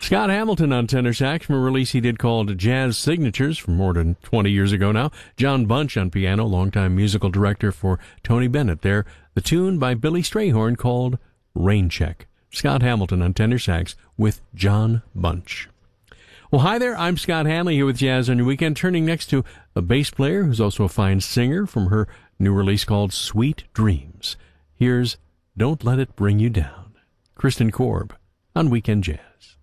Scott Hamilton on tenor sax from a release he did called Jazz Signatures from more than 20 years ago now. John Bunch on piano, longtime musical director for Tony Bennett there. The tune by Billy Strayhorn called Rain Check. Scott Hamilton on tenor sax with John Bunch. Well, hi there. I'm Scott Hanley here with Jazz on Your Weekend, turning next to a bass player who's also a fine singer from her new release called Sweet Dreams. Here's Don't Let It Bring You Down. Kristen Korb on Weekend Jazz.